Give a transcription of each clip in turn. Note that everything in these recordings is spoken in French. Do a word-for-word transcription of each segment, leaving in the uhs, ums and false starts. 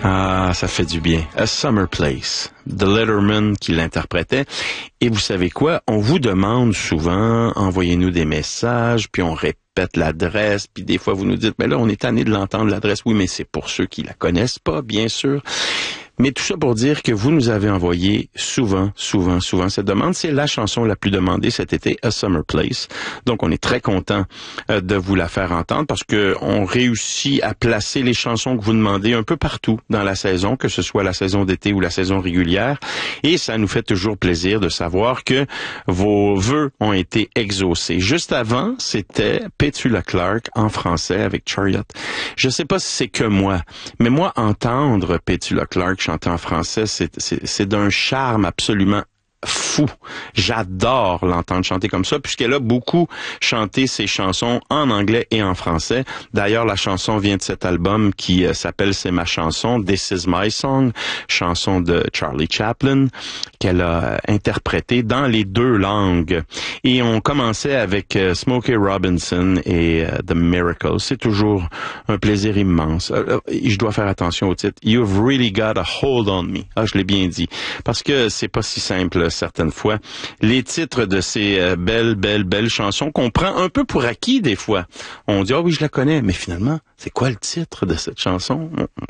Ah, ça fait du bien. A Summer Place, The Letterman qui l'interprétait. Et vous savez quoi? On vous demande souvent, envoyez-nous des messages, puis on répète l'adresse, puis des fois vous nous dites, mais là, on est tanné de l'entendre, l'adresse. Oui, mais c'est pour ceux qui la connaissent pas, bien sûr. Mais tout ça pour dire que vous nous avez envoyé souvent, souvent, souvent cette demande. C'est la chanson la plus demandée cet été, A Summer Place. Donc, on est très content euh, de vous la faire entendre parce que on réussit à placer les chansons que vous demandez un peu partout dans la saison, que ce soit la saison d'été ou la saison régulière. Et ça nous fait toujours plaisir de savoir que vos vœux ont été exaucés. Juste avant, c'était Petula Clark en français avec Chariot. Je sais pas si c'est que moi, mais moi, entendre Petula Clark chanter en français, c'est, c'est, c'est d'un charme absolument fou. J'adore l'entendre chanter comme ça, puisqu'elle a beaucoup chanté ses chansons en anglais et en français. D'ailleurs, la chanson vient de cet album qui euh, s'appelle C'est ma chanson, This is my song, chanson de Charlie Chaplin, qu'elle a interprétée dans les deux langues. Et on commençait avec euh, Smokey Robinson et euh, The Miracle. C'est toujours un plaisir immense. Euh, je dois faire attention au titre. You've really got a hold on me. Ah, je l'ai bien dit. Parce que c'est pas si simple certaines fois. Les titres de ces euh, belles, belles, belles chansons qu'on prend un peu pour acquis des fois. On dit, ah oui, je la connais, mais finalement, c'est quoi le titre de cette chanson?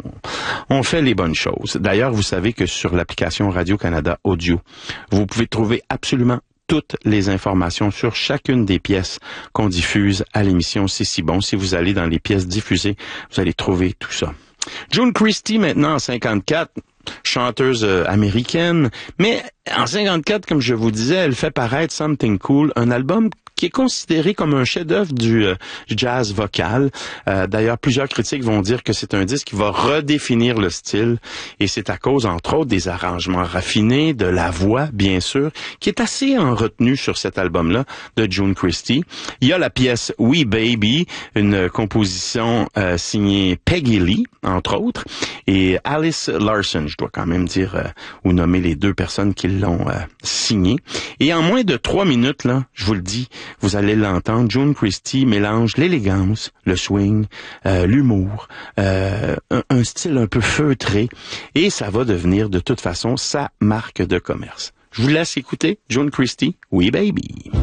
On fait les bonnes choses. D'ailleurs, vous savez que sur l'application Radio-Canada Audio, vous pouvez trouver absolument toutes les informations sur chacune des pièces qu'on diffuse à l'émission C'est si bon. Si vous allez dans les pièces diffusées, vous allez trouver tout ça. June Christy, maintenant en cinquante-quatre, chanteuse euh, américaine, mais en cinquante-quatre, comme je vous disais, elle fait paraître Something Cool, un album qui est considéré comme un chef-d'œuvre du euh, jazz vocal. Euh, d'ailleurs, plusieurs critiques vont dire que c'est un disque qui va redéfinir le style, et c'est à cause, entre autres, des arrangements raffinés, de la voix, bien sûr, qui est assez en retenue sur cet album-là de June Christy. Il y a la pièce We Baby, une composition euh, signée Peggy Lee, entre autres, et Alice Larson, je dois quand même dire euh, ou nommer les deux personnes qui l'ont euh, signée. Et en moins de trois minutes, là, je vous le dis, vous allez l'entendre, June Christy mélange l'élégance, le swing, euh, l'humour, euh, un, un style un peu feutré, et ça va devenir de toute façon sa marque de commerce. Je vous laisse écouter June Christy, We Baby.